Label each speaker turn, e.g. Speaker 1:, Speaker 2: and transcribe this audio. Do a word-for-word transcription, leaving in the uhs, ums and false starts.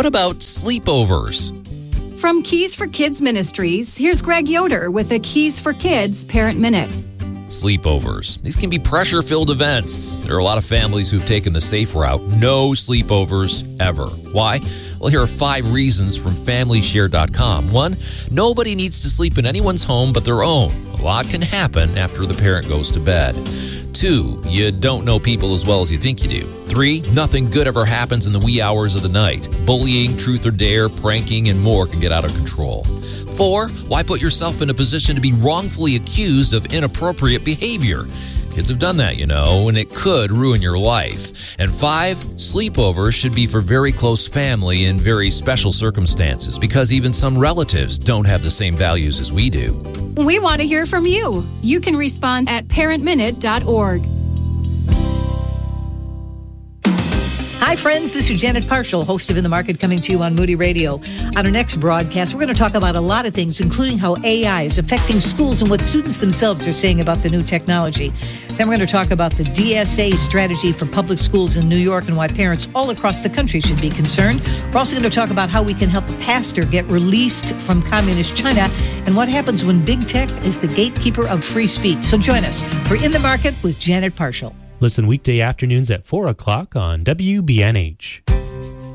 Speaker 1: What about sleepovers?
Speaker 2: From Keys for Kids Ministries, here's Greg Yoder with a Keys for Kids Parent Minute.
Speaker 1: Sleepovers. These can be pressure-filled events. There are a lot of families who've taken the safe route. No sleepovers ever. Why? Well, here are five reasons from family share dot com. One, nobody needs to sleep in anyone's home but their own. A lot can happen after the parent goes to bed. Two, you don't know people as well as you think you do. Three, nothing good ever happens in the wee hours of the night. Bullying, truth or dare, pranking, and more can get out of control. Four, why put yourself in a position to be wrongfully accused of inappropriate behavior? Kids have done that, you know, and it could ruin your life. And five, sleepovers should be for very close family in very special circumstances because even some relatives don't have the same values as we do.
Speaker 2: We want to hear from you. You can respond at parent minute dot org.
Speaker 3: Hi, friends. This is Janet Parshall, host of In the Market, coming to you on Moody Radio. On our next broadcast, we're going to talk about a lot of things, including how A I is affecting schools and what students themselves are saying about the new technology. Then we're going to talk about the D S A strategy for public schools in New York and why parents all across the country should be concerned. We're also going to talk about how we can help a pastor get released from communist China and what happens when big tech is the gatekeeper of free speech. So join us for In the Market with Janet Parshall.
Speaker 4: Listen weekday afternoons at four o'clock on W B N H.